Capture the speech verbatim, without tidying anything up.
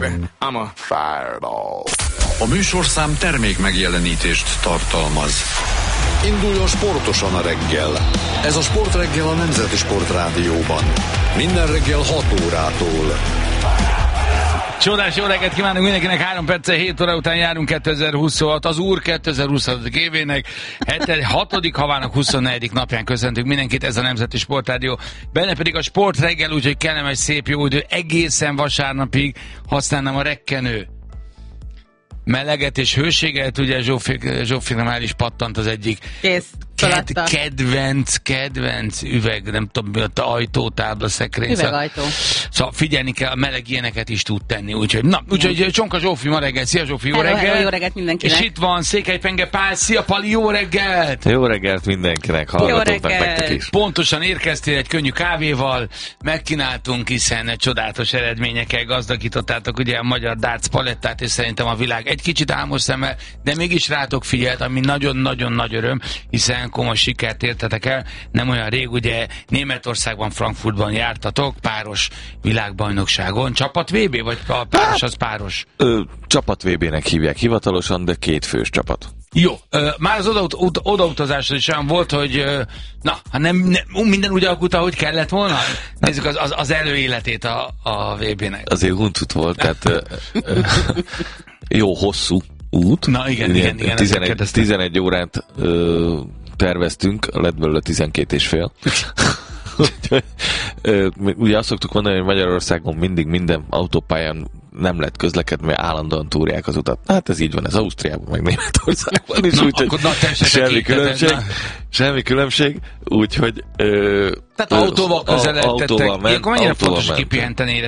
baby. I'm a fireball. A műsorszám termék megjelenítést tartalmaz. Induljon sportosan a reggel. Ez a Sportreggel a Nemzeti Sportrádióban. Minden reggel hat órától. Csodás jó reggelt kívánunk mindenkinek, három perccel hét óra után járunk kétezer-huszonhat, az Úr kétezer-huszonhat évének hatodik havának huszonnegyedik napján köszöntünk mindenkit, ez a Nemzeti Sportrádió, benne pedig a Sportreggel, úgyhogy kellemes szép jó idő, egészen vasárnapig használnám a rekkenő meleget és hőséget, ugye Zsófina már is pattant az egyik kész, Ked, kedvenc, kedvenc üveg, nem tudom mi ott, ajtó, tábla, szekrény. Üvegajtó. Szóval figyelni kell, a meleg ilyeneket is tud tenni, úgyhogy, na, úgyhogy Csonka Zsófi ma reggel, szia Zsófi, jó hello, reggel. hello, jó reggelt mindenkinek. És itt van Székely Penge Pál, szia Pali, jó reggelt. Jó reggelt mindenkinek, hallgatóknak nektek is. Pontosan érkeztél egy könnyű kávéval, megkínáltunk, hiszen csodálatos eredményekkel gazdagítottátok ugye a magyar darts palettát, és szerintem a világ egy kicsit álmos szemmel, de mégis rátok figyelt, ami nagyon-nagyon nagy öröm, hiszen komoly sikert értetek el. Nem olyan rég, ugye Németországban, Frankfurtban jártatok, páros világbajnokságon. Csapat vé bé, vagy a páros az páros? Ö, csapat vé bének hívják hivatalosan, de két fős csapat. Jó, ö, már az odaut, oda, odautazásod is olyan volt, hogy ö, na, ha nem, nem minden úgy alakult, ahogy kellett volna? Nézzük az, az, az előéletét a, a vé bének. Azért huncut volt, tehát ö, ö, jó hosszú út. Na igen, igen, igen. tizenegy, tizenegy órát ö, terveztünk, lett belőle tizenkét és fél. Ugye azt szoktuk mondani, hogy Magyarországon mindig minden autópályán nem lehet közlekedni, mert állandóan túrják az utat. Hát ez így van, ez Ausztriában, meg Németországban is, úgyhogy semmi különbség, na. semmi különbség, úgyhogy... Ö, Tehát autóval közeledtetek. Autóval ment, Ilyenkor mennyire autóval fontos ment. kipihenteni